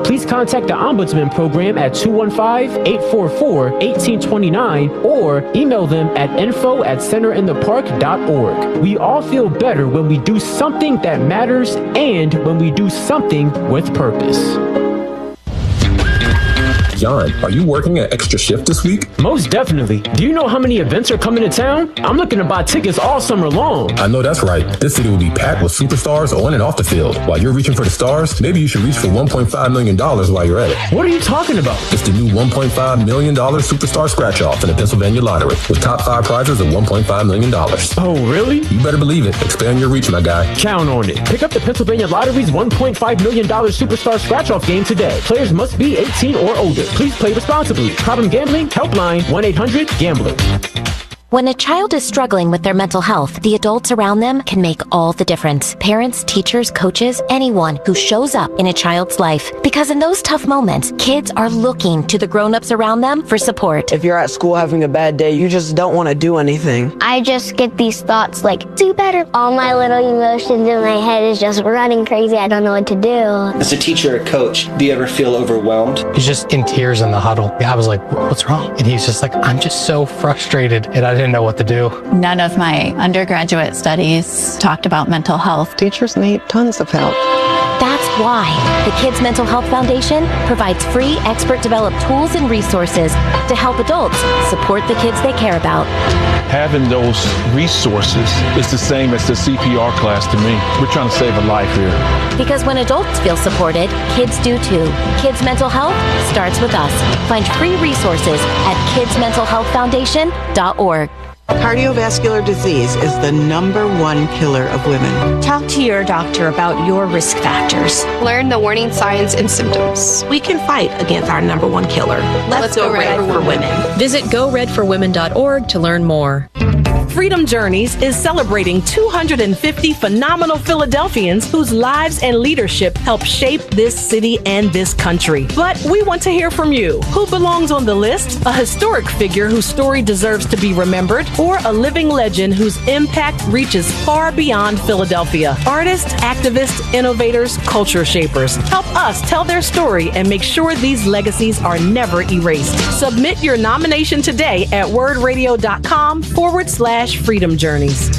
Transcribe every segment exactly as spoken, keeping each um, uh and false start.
please contact the Ombudsman Program at two one five, eight four four, one eight two nine or email them at info at center in the park dot org. We all feel better when we do something that matters and when we do something with purpose. John, are you working an extra shift this week? Most definitely. Do you know how many events are coming to town? I'm looking to buy tickets all summer long. I know that's right. This city will be packed with superstars on and off the field. While you're reaching for the stars, maybe you should reach for one point five million dollars while you're at it. What are you talking about? It's the new one point five million dollars Superstar Scratch-Off in the Pennsylvania Lottery with top five prizes of one point five million dollars. Oh, really? You better believe it. Expand your reach, my guy. Count on it. Pick up the Pennsylvania Lottery's one point five million dollars Superstar Scratch-Off game today. Players must be eighteen or older. Please play responsibly. Problem gambling? Helpline one eight hundred gambler. When a child is struggling with their mental health, the adults around them can make all the difference. Parents, teachers, coaches, anyone who shows up in a child's life. Because in those tough moments, kids are looking to the grown-ups around them for support. If you're at school having a bad day, you just don't want to do anything. I just get these thoughts like, do better. All my little emotions in my head is just running crazy. I don't know what to do. As a teacher or coach, do you ever feel overwhelmed? He's just in tears in the huddle. I was like, what's wrong? And he's just like, I'm just so frustrated. And I didn't know what to do. None of my undergraduate studies talked about mental health. Teachers need tons of help. That's why the Kids Mental Health Foundation provides free expert-developed tools and resources to help adults support the kids they care about. Having those resources is the same as the C P R class to me. We're trying to save a life here. Because when adults feel supported, kids do too. Kids Mental Health starts with us. Find free resources at kids mental health foundation dot org. Cardiovascular disease is the number one killer of women. Talk to your doctor about your risk factors. Learn the warning signs and symptoms. We can fight against our number one killer. Let's, Let's go, go red, red for, for women. women. Visit go red for women dot org to learn more. Freedom Journeys is celebrating two hundred fifty phenomenal Philadelphians whose lives and leadership help shape this city and this country. But we want to hear from you. Who belongs on the list? A historic figure whose story deserves to be remembered, or a living legend whose impact reaches far beyond Philadelphia? Artists, activists, innovators, culture shapers. Help us tell their story and make sure these legacies are never erased. Submit your nomination today at wordradio.com forward slash Freedom Journeys.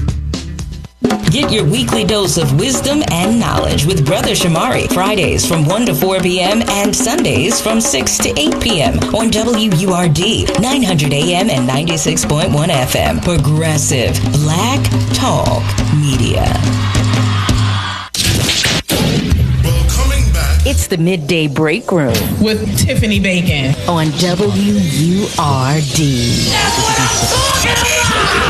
Get your weekly dose of wisdom and knowledge with Brother Shamari, Fridays from one to four p.m. and Sundays from six to eight p.m. on W U R D, nine hundred A M and ninety-six point one F M. Progressive Black Talk Media. It's the Midday Break Room with Tiffany Bacon on W U R D. That's what I'm talking about!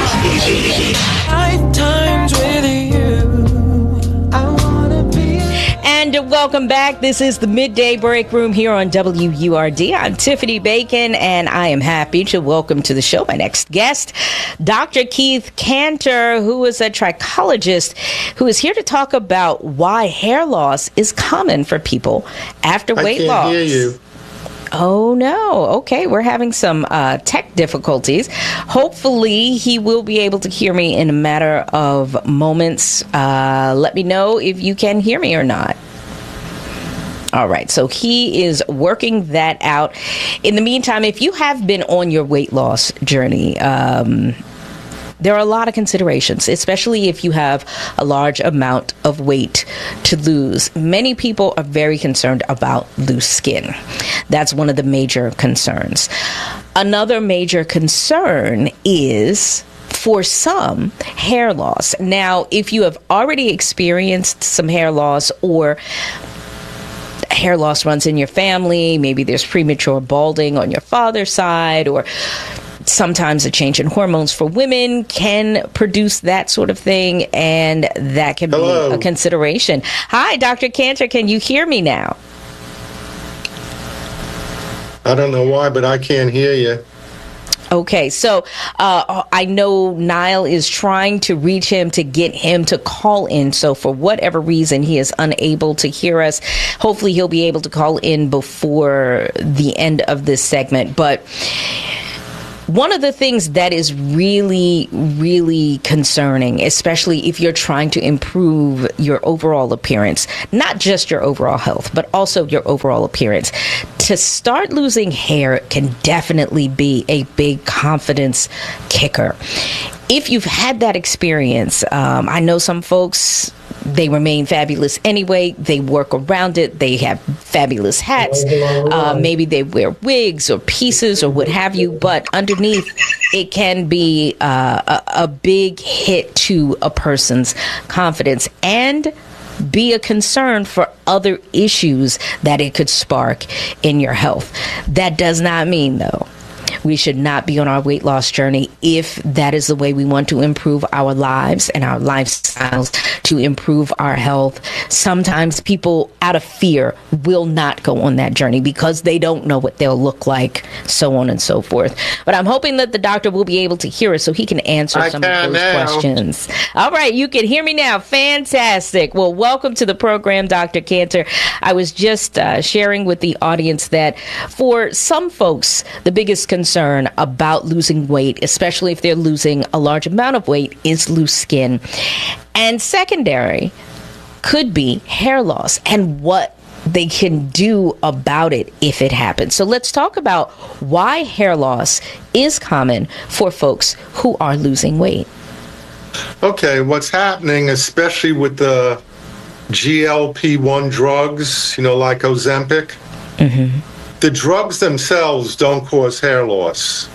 Lifetimes with you, I wanna be. And welcome back. This is the Midday Break Room here on W U R D. I'm Tiffany Bacon, and I am happy to welcome to the show my next guest, Doctor Keith Cantor, who is a trichologist who is here to talk about why hair loss is common for people after weight I can't loss. hear you. Oh, no. Okay, we're having some uh, tech difficulties. Hopefully, he will be able to hear me in a matter of moments. Uh, let me know if you can hear me or not. All right, so he is working that out. In the meantime, if you have been on your weight loss journey, um, there are a lot of considerations, especially if you have a large amount of weight to lose. Many people are very concerned about loose skin. That's one of the major concerns. Another major concern is, for some, hair loss. Now, if you have already experienced some hair loss, or hair loss runs in your family, maybe there's premature balding on your father's side, or sometimes a change in hormones for women can produce that sort of thing, and that can Hello. be a consideration. Hi, Doctor Cantor, can you hear me now? I don't know why, but I can't hear you. Okay, so uh, I know Niall is trying to reach him to get him to call in. So for whatever reason, he is unable to hear us. Hopefully he'll be able to call in before the end of this segment. But One of the things that is really, really concerning, especially if you're trying to improve your overall appearance, not just your overall health, but also your overall appearance, to start losing hair can definitely be a big confidence kicker. If you've had that experience, um, I know some folks, they remain fabulous anyway. They work around it. They have fabulous hats. Uh, maybe they wear wigs or pieces or what have you. But underneath, it can be uh, a, a big hit to a person's confidence and be a concern for other issues that it could spark in your health. That does not mean, though, we should not be on our weight loss journey if that is the way we want to improve our lives and our lifestyles, to improve our health. Sometimes people, out of fear, will not go on that journey because they don't know what they'll look like, so on and so forth. But I'm hoping that the doctor will be able to hear us so he can answer I some can of those now. questions. All right, you can hear me now. Fantastic. Well, welcome to the program, Doctor Cantor. I was just uh, sharing with the audience that for some folks, the biggest concern about losing weight, especially if they're losing a large amount of weight, is loose skin. And secondary could be hair loss and what they can do about it if it happens. So let's talk about why hair loss is common for folks who are losing weight. Okay, what's happening, especially with the G L P one drugs, you know, like Ozempic, mm-hmm. the drugs themselves don't cause hair loss.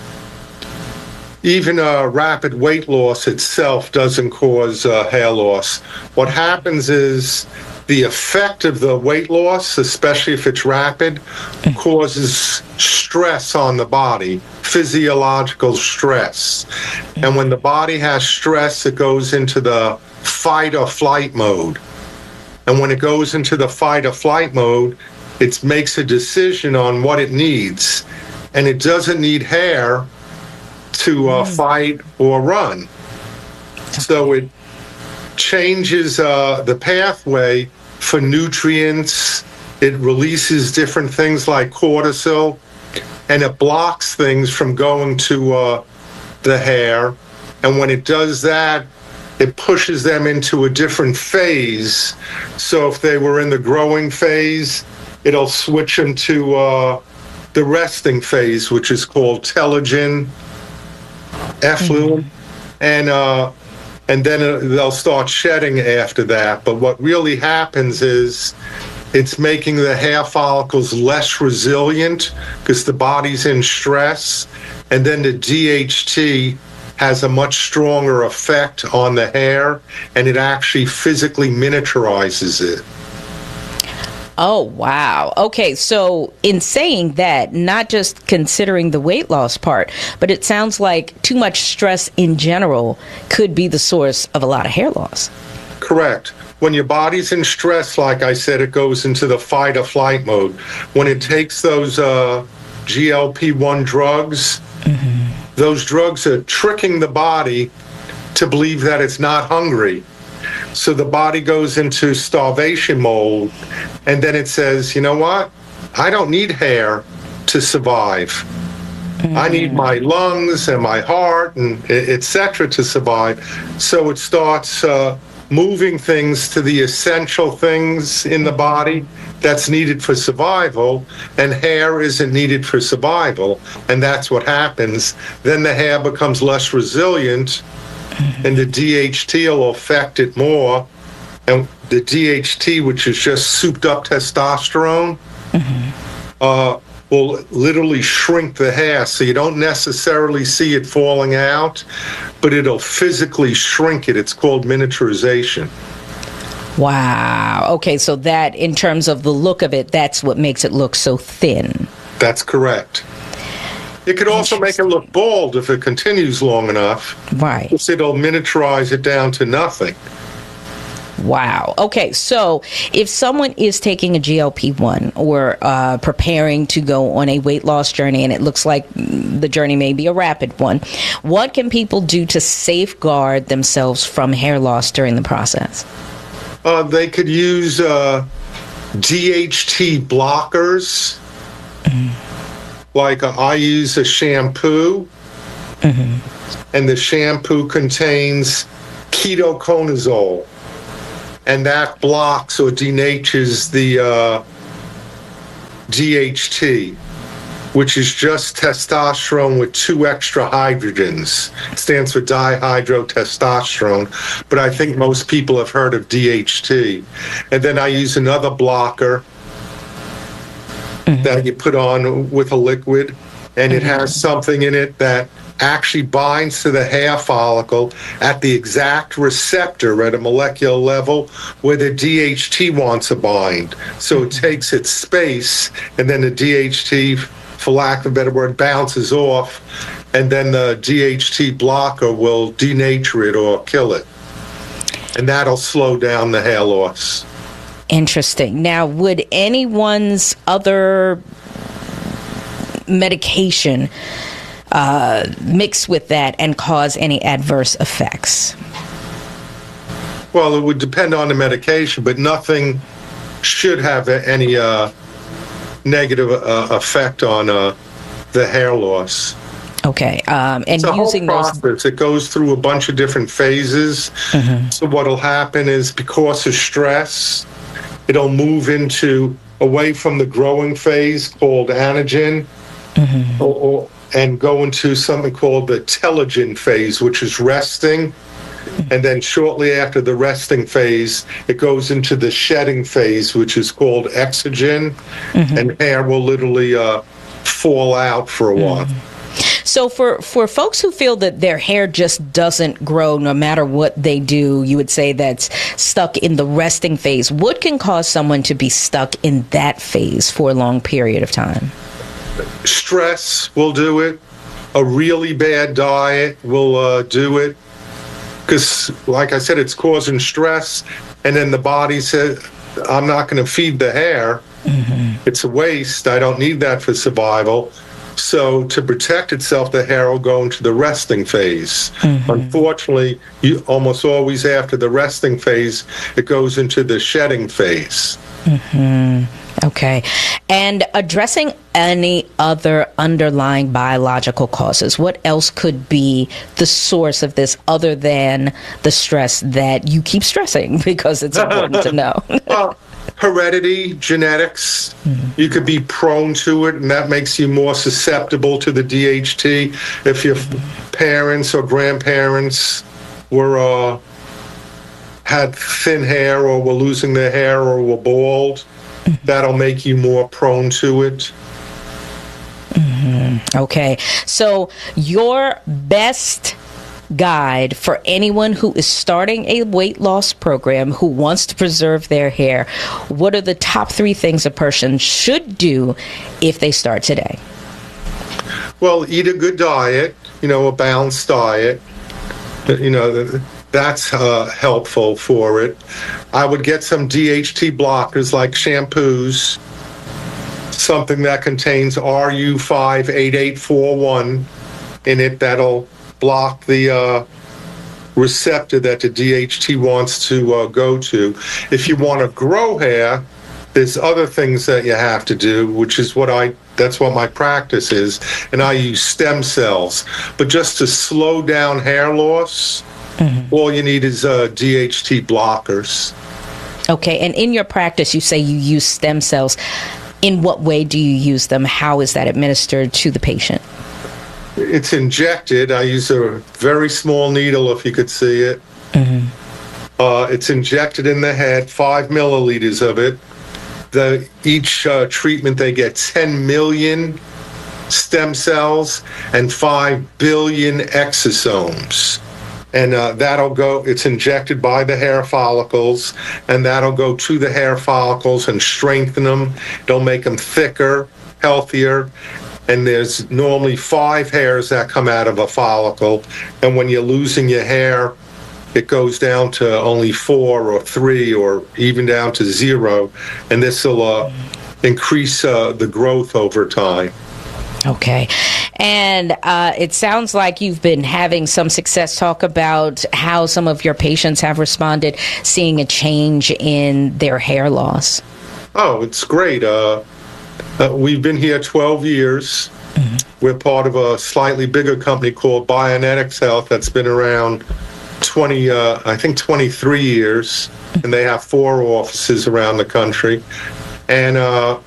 Even uh, rapid weight loss itself doesn't cause uh, hair loss. What happens is the effect of the weight loss, especially if it's rapid, causes stress on the body, physiological stress. And when the body has stress, it goes into the fight or flight mode. And when it goes into the fight or flight mode, it makes a decision on what it needs. And it doesn't need hair to uh, fight or run. So it changes uh, the pathway for nutrients. It releases different things like cortisol, and it blocks things from going to uh, the hair. And when it does that, it pushes them into a different phase. So if they were in the growing phase, it'll switch them to uh, the resting phase, which is called telogen effluent, mm-hmm. and uh, and then uh, they'll start shedding after that. But what really happens is it's making the hair follicles less resilient because the body's in stress, and then the D H T has a much stronger effect on the hair, and it actually physically miniaturizes it. Oh, wow. Okay, so in saying that, not just considering the weight loss part, but it sounds like too much stress in general could be the source of a lot of hair loss. Correct. When your body's in stress, like I said, it goes into the fight or flight mode. When it takes those uh, G L P one drugs, mm-hmm. those drugs are tricking the body to believe that it's not hungry. So the body goes into starvation mode, and then it says, you know what? I don't need hair to survive. Mm-hmm. I need my lungs and my heart and et cetera to survive. So it starts uh, moving things to the essential things in the body that's needed for survival, and hair isn't needed for survival. And that's what happens. Then the hair becomes less resilient, and the D H T will affect it more. And the D H T, which is just souped up testosterone, mm-hmm. uh, will literally shrink the hair. So you don't necessarily see it falling out, but it'll physically shrink it. It's called miniaturization. Wow. Okay, so that, in terms of the look of it, that's what makes it look so thin. That's correct. It could also make it look bald if it continues long enough. Right. Because it'll miniaturize it down to nothing. Wow. Okay, so if someone is taking a G L P one or uh, preparing to go on a weight loss journey, and it looks like the journey may be a rapid one, what can people do to safeguard themselves from hair loss during the process? Uh, they could use uh, D H T blockers. Mm. Like uh, I use a shampoo Mm-hmm. And the shampoo contains ketoconazole, and that blocks or denatures the uh, D H T, which is just testosterone with two extra hydrogens. It stands for dihydrotestosterone, but I think most people have heard of D H T. And then I use another blocker mm-hmm. that you put on with a liquid, and it has something in it that actually binds to the hair follicle at the exact receptor at a molecular level where the D H T wants to bind. So it takes its space, and then the D H T, for lack of a better word, bounces off, and then the D H T blocker will denature it or kill it. And that'll slow down the hair loss. Interesting. Now, would anyone's other medication uh, mix with that and cause any adverse effects? Well, it would depend on the medication, but nothing should have any uh, negative uh, effect on uh, the hair loss. Okay, um, and it's a using whole process. Those... It goes through a bunch of different phases. Mm-hmm. So what'll happen is, because of stress, it'll move into away from the growing phase called anagen, mm-hmm. or, or, and go into something called the telogen phase, which is resting. And then shortly after the resting phase, it goes into the shedding phase, which is called exogen, mm-hmm. and hair will literally uh, fall out for a while. Mm-hmm. So for, for folks who feel that their hair just doesn't grow no matter what they do, you would say that's stuck in the resting phase. What can cause someone to be stuck in that phase for a long period of time? Stress will do it. A really bad diet will uh, do it. Because, like I said, it's causing stress, and then the body says, I'm not going to feed the hair. Mm-hmm. It's a waste. I don't need that for survival. So to protect itself, the hair will go into the resting phase. Mm-hmm. Unfortunately, you, almost always after the resting phase, it goes into the shedding phase. Mm-hmm. Okay. And addressing any other underlying biological causes, what else could be the source of this other than the stress that you keep stressing, because it's important to know? Well, heredity, genetics, mm-hmm. you could be prone to it, and that makes you more susceptible to the D H T. If your parents or grandparents were uh, had thin hair, or were losing their hair, or were bald, that'll make you more prone to it. Mm-hmm. Okay. So your best guide for anyone who is starting a weight loss program, who wants to preserve their hair, what are the top three things a person should do if they start today? Well, eat a good diet, you know, a balanced diet. You know, that's uh, helpful for it. I would get some D H T blockers like shampoos, something that contains R U five eight eight four one in it that'll block the uh, receptor that the D H T wants to uh, go to. If you want to grow hair, there's other things that you have to do, which is what I, that's what my practice is, and I use stem cells. But just to slow down hair loss, mm-hmm. all you need is uh, D H T blockers. Okay, and in your practice, you say you use stem cells. In what way do you use them? How is that administered to the patient? It's injected. I use a very small needle, if you could see it. Mm-hmm. Uh, it's injected in the head, five milliliters of it. The, each uh, treatment, they get ten million stem cells and five billion exosomes. And uh, that'll go, it's injected by the hair follicles, and that'll go to the hair follicles and strengthen them. It'll make them thicker, healthier. And there's normally five hairs that come out of a follicle. And when you're losing your hair, it goes down to only four or three or even down to zero. And this will uh, increase uh, the growth over time. Okay. And uh, it sounds like you've been having some success. Talk about how some of your patients have responded, seeing a change in their hair loss. Oh, it's great. Uh, uh, we've been here twelve years. Mm-hmm. we're part of a slightly bigger company called Bionetics Health that's been around twenty, uh, I think twenty-three years, and they have four offices around the country. And uh,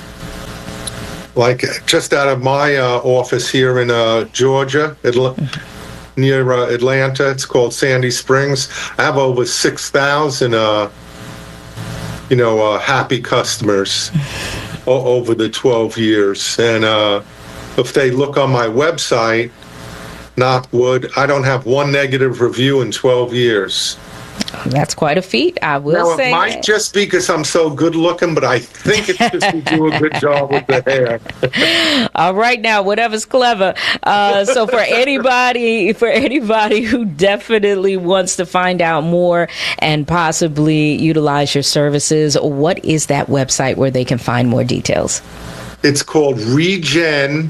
like just out of my uh, office here in uh, Georgia, Atl- near uh, Atlanta, it's called Sandy Springs. I have over six thousand, uh, you know, uh, happy customers o- over the twelve years. And uh, if they look on my website, knock wood, I don't have one negative review in twelve years. That's quite a feat, I will now, say. It might that. just be because I'm so good looking, but I think it's just to do a good job with the hair. All right, now, whatever's clever. Uh, so for anybody, for anybody who definitely wants to find out more and possibly utilize your services, what is that website where they can find more details? It's called Regen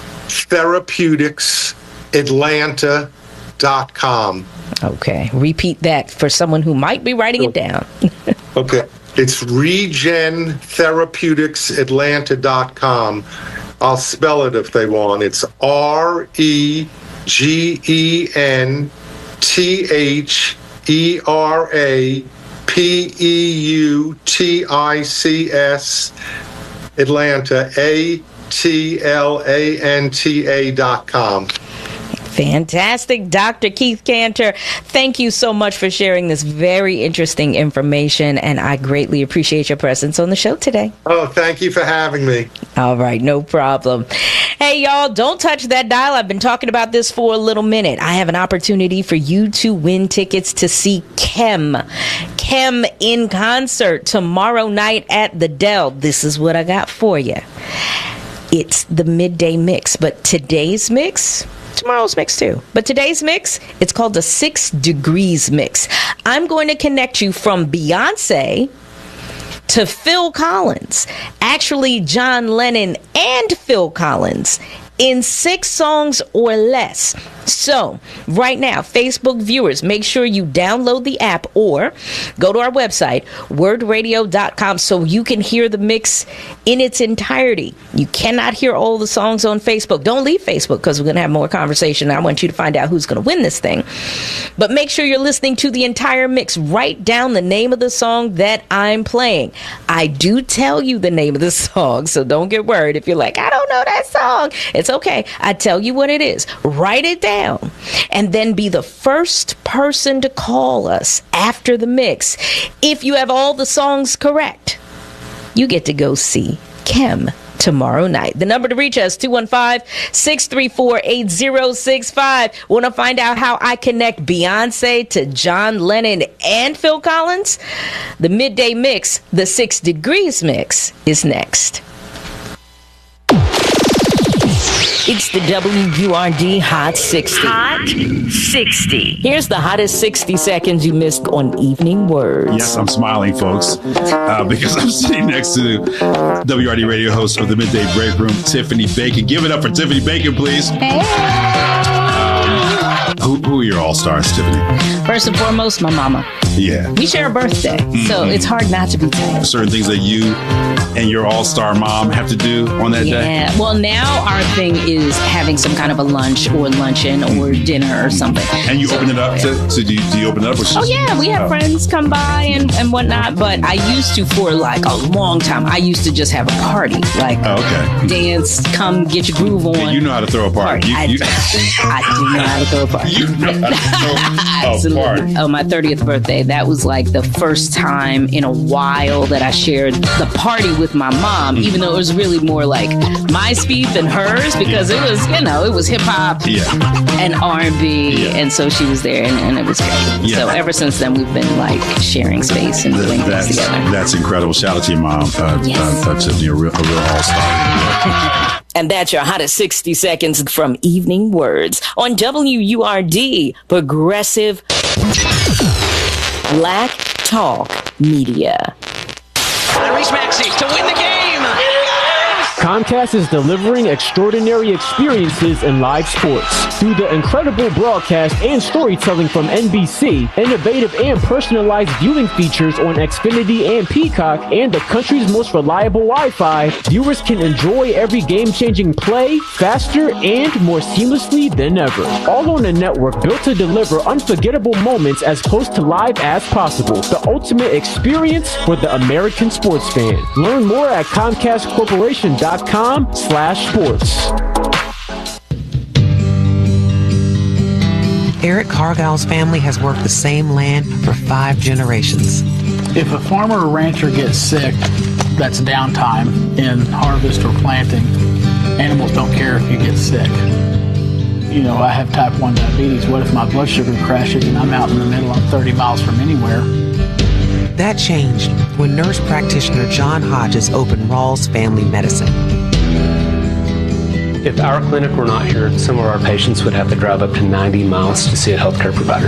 Therapeutics Atlanta dot com. Okay. Repeat that for someone who might be writing it down. Okay. It's Regen Therapeutics Atlanta dot com. I'll spell it if they want. It's R E G E N T H E R A P E U T I C S Atlanta, A T L A N T A dot com. Fantastic. Doctor Keith Cantor, thank you so much for sharing this very interesting information, and I greatly appreciate your presence on the show today. Oh, thank you for having me. All right, no problem. Hey, y'all, don't touch that dial. I've been talking about this for a little minute. I have an opportunity for you to win tickets to see Kem. Kem in concert tomorrow night at the Dell. This is what I got for you. It's the midday mix, but today's mix... tomorrow's mix too. But today's mix, it's called the Six Degrees Mix. I'm going to connect you from Beyonce to Phil Collins. Actually, John Lennon and Phil Collins in six songs or less. So, right now, Facebook viewers, make sure you download the app or go to our website, word radio dot com, so you can hear the mix in its entirety. You cannot hear all the songs on Facebook. Don't leave Facebook because we're going to have more conversation. I want you to find out who's going to win this thing. But make sure you're listening to the entire mix. Write down the name of the song that I'm playing. I do tell you the name of the song, so don't get worried if you're like, I don't know that song. It's okay. I tell you what it is. Write it down. And then be the first person to call us after the mix. If you have all the songs correct, you get to go see Kem tomorrow night. The number to reach us, two one five, six three four, eight zero six five. Want to find out how I connect Beyonce to John Lennon and Phil Collins? The midday mix, the Six Degrees Mix, is next. It's the W U R D Hot sixty. Hot sixty. Here's the hottest sixty seconds you missed on Evening Words. Yes, I'm smiling, folks, uh, because I'm sitting next to W R D radio host of the Midday Break Room, Tiffany Bacon. Give it up for Tiffany Bacon, please. Hey. Um, who, who are your all-stars, Tiffany? First and foremost, my mama. Yeah. We share a birthday, mm-hmm. so it's hard not to be tight. Certain things that you and your all-star mom have to do on that yeah. day? Yeah. Well, now our thing is having some kind of a lunch or luncheon or dinner or something. And you so, open it up to, to do, you, do you open it up? Or oh, yeah. We have oh. friends come by and, and whatnot, but I used to, for like a long time, I used to just have a party. Like, oh, okay. dance, come get your groove on. Yeah, you know how to throw a party. You, I, you, I do know how to throw a party. You know how to throw a party. Oh, my thirtieth birthday, that was like the first time in a while that I shared the party with my mom, mm-hmm. even though it was really more like my speed than hers, because yeah. it was, you know, it was hip hop yeah. and R and B, yeah. and so she was there, and, and it was great. Yeah. So ever since then, we've been like sharing space and doing that's, things together. That's incredible. Shout out to your mom, uh, yes. uh, uh, Tiffany, a real, a real all-star. And that's your hottest sixty seconds from Evening Words on W U R D, Progressive Black Talk Media. Tyrese Maxey to win the game. Yes! Comcast is delivering extraordinary experiences in live sports. Through the incredible broadcast and storytelling from N B C, innovative and personalized viewing features on Xfinity and Peacock, and the country's most reliable Wi-Fi, viewers can enjoy every game-changing play faster and more seamlessly than ever. All on a network built to deliver unforgettable moments as close to live as possible. The ultimate experience for the American sports fan. Learn more at Comcast Corporation dot com slash sports. Eric Cargill's family has worked the same land for five generations. If a farmer or rancher gets sick, that's downtime in harvest or planting. Animals don't care if you get sick. You know, I have type one diabetes. What if my blood sugar crashes and I'm out in the middle, I'm thirty miles from anywhere? That changed when nurse practitioner John Hodges opened Rawls Family Medicine. If our clinic were not here, some of our patients would have to drive up to ninety miles to see a healthcare provider.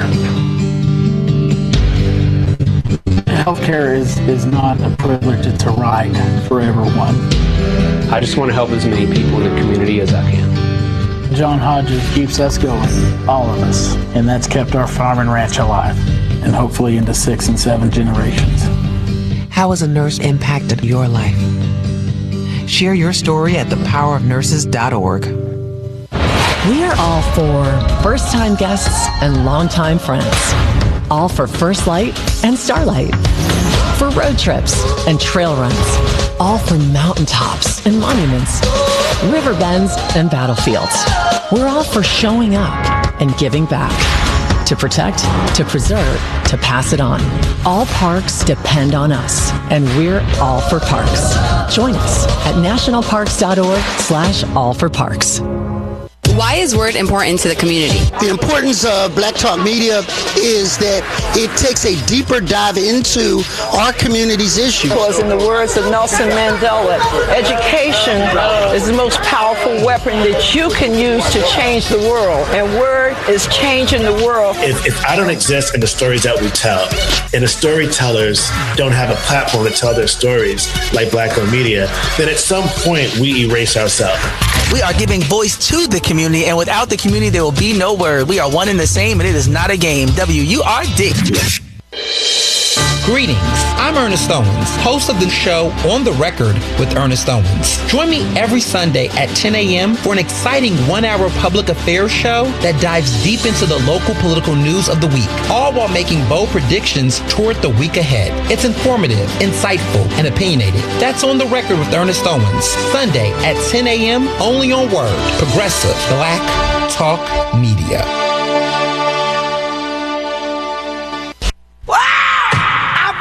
Healthcare is, is not a privilege, it's a right for everyone. I just want to help as many people in the community as I can. John Hodges keeps us going, all of us, and that's kept our farm and ranch alive, and hopefully into six and seven generations. How has a nurse impacted your life? Share your story at the power of nurses dot org. We are all for first-time guests and longtime friends. All for First Light and Starlight. For road trips and trail runs. All for mountaintops and monuments. River bends and battlefields. We're all for showing up and giving back. To protect, to preserve, to pass it on. All parks depend on us, and we're all for parks. Join us at national parks dot org slash all for parks. Why is Word important to the community? The importance of Black Talk Media is that it takes a deeper dive into our community's issues. Because in the words of Nelson Mandela, education is the most powerful weapon that you can use to change the world. And Word is changing the world. If, if I don't exist in the stories that we tell, and the storytellers don't have a platform to tell their stories like Black-owned media, then at some point we erase ourselves. We are giving voice to the community, and without the community, there will be no Word. We are one and the same, and it is not a game. W U R D. Greetings. I'm Ernest Owens, host of the show On the Record with Ernest Owens. Join me every Sunday at ten a.m. for an exciting one-hour public affairs show that dives deep into the local political news of the week, all while making bold predictions toward the week ahead. It's informative, insightful, and opinionated. That's On the Record with Ernest Owens, Sunday at ten a.m. only on Word, Progressive Black Talk Media.